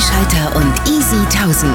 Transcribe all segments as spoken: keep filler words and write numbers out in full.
Schalter und Easy tausend.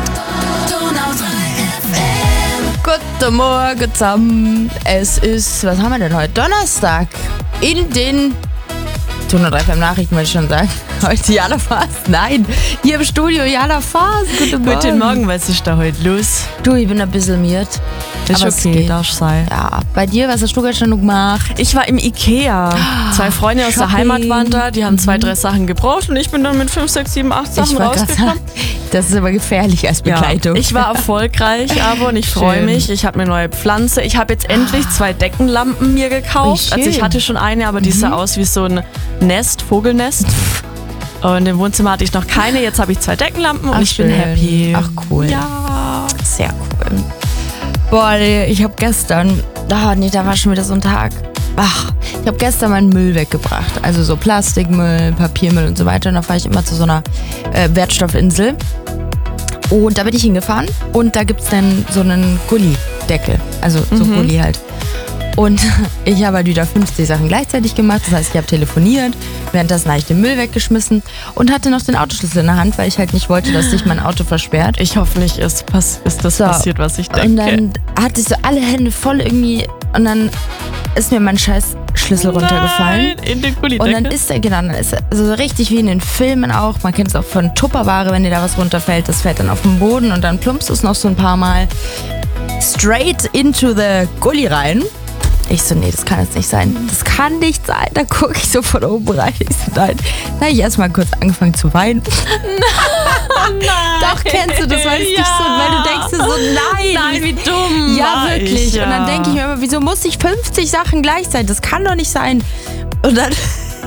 Guten Morgen zusammen. Es ist, was haben wir denn heute? Donnerstag. In den Donau drei F M Nachrichten wollte ich schon sagen. Heute Jana Faas. Nein, hier im Studio Jana Faas. Guten Morgen. Guten Morgen, was ist da heute los? Du, ich bin ein bisschen miert. Ist aber okay, darf sein. Ja, bei dir, was hast du gestern noch gemacht? Ich war im Ikea. Zwei Freunde aus Shopping. der Heimat waren da, die haben zwei, drei Sachen gebraucht und ich bin dann mit fünf, sechs, sieben, acht Sachen Ich wollte gerade rausgekommen. sagen, das ist aber gefährlich als Begleitung. Ja, ich war erfolgreich aber und ich freue Schön. mich. Ich habe eine neue Pflanze. Ich habe jetzt endlich zwei Deckenlampen mir gekauft. Wie schön. Also ich hatte schon eine, aber die sah aus wie so ein Nest, Vogelnest. Und im Wohnzimmer hatte ich noch keine. Jetzt habe ich zwei Deckenlampen und Ach, ich bin schön. happy. Ach, cool. Ja. Sehr cool. Boah, ich habe gestern, ah nee, da war schon wieder so ein Tag. Ach, ich habe gestern meinen Müll weggebracht. Also so Plastikmüll, Papiermüll und so weiter. Und da fahre ich immer zu so einer äh, Wertstoffinsel. Und da bin ich hingefahren. Und da gibt es dann so einen Gullideckel. Also so Mhm. Gulli halt. Und ich habe halt wieder fünfzig Sachen gleichzeitig gemacht. Das heißt, ich habe telefoniert, währenddessen habe ich den Müll weggeschmissen und hatte noch den Autoschlüssel in der Hand, weil ich halt nicht wollte, dass sich mein Auto versperrt. Ich hoffe nicht, ist, pass- ist das So. passiert, was ich denke. Und dann hatte ich so alle Hände voll irgendwie und dann ist mir mein scheiß Schlüssel runtergefallen. Nein, in den Und Gullideckel. dann ist er, genau, dann ist er also so richtig wie in den Filmen auch. Man kennt es auch von Tupperware, wenn dir da was runterfällt, das fällt dann auf den Boden und dann plumpst du es noch so ein paar Mal straight into the Gully rein. Ich so, nee, das kann jetzt nicht sein. Das kann nicht sein. Da gucke ich so von oben rein. Ich so, nein. Da habe ich erstmal kurz angefangen zu weinen. Nein. Doch, kennst du das, weißt du, Ja. so, weil du denkst dir so, nein. Nein, wie dumm. Ja, war wirklich. Ich, ja. Und dann denke ich mir immer, wieso muss ich fünfzig Sachen gleich sein? Das kann doch nicht sein. Und dann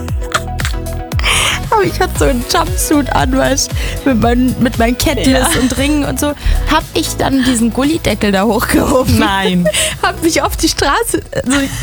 aber ich hatte so einen Jumpsuit an, weißt du, mit, mein, mit meinen Kettles Ja. und Ringen und so. Hab ich dann diesen Gullideckel da hochgehoben. Nein. Hab mich auf die Straße, also